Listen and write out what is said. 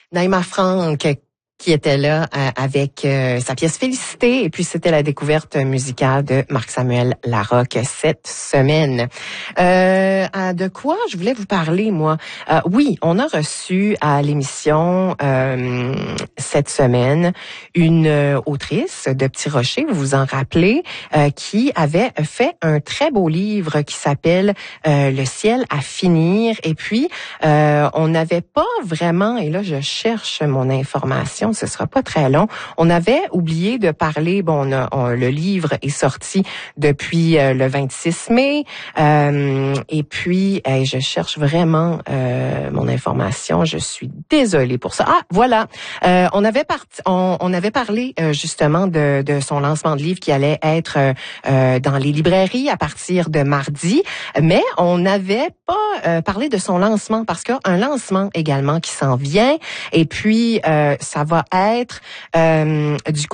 Naïma Franck qui était là avec sa pièce Félicité. Et puis, c'était la découverte musicale de Marc-Samuel Larocque cette semaine. De quoi je voulais vous parler, moi? Oui, on a reçu à l'émission cette semaine une autrice de Petit Rocher, vous vous en rappelez, qui avait fait un très beau livre qui s'appelle Le ciel à finir. Et puis, on n'avait pas vraiment, et là, je cherche mon information, ce sera pas très long. On avait oublié de parler, le livre est sorti depuis le 26 mai, et puis je cherche vraiment mon information, je suis désolée pour ça. Ah, voilà, on avait parlé justement de son lancement de livre qui allait être dans les librairies à partir de mardi, mais on n'avait pas parlé de son lancement parce qu'il y a un lancement également qui s'en vient, et puis ça va être du